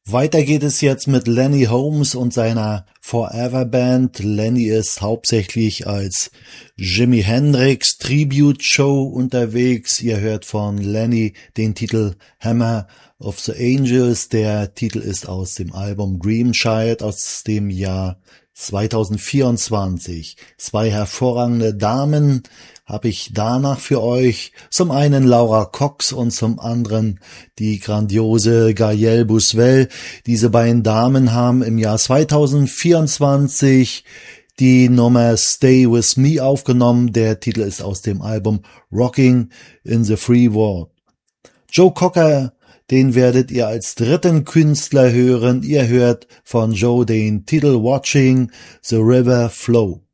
Weiter geht es jetzt mit Lenny Holmes und seiner Forever Band. Lenny ist hauptsächlich als Jimi Hendrix Tribute Show unterwegs. Ihr hört von Lenny den Titel Hammer of the Angels. Der Titel ist aus dem Album Dream Child aus dem Jahr 2024. Zwei hervorragende Damen habe ich danach für euch. Zum einen Laura Cox und zum anderen die grandiose Gaëlle Bouswell. Diese beiden Damen haben im Jahr 2024 die Nummer Stay With Me aufgenommen. Der Titel ist aus dem Album Rocking in the Free World. Joe Cocker, den werdet ihr als dritten Künstler hören. Ihr hört von Joe den Titel Watching the River Flow.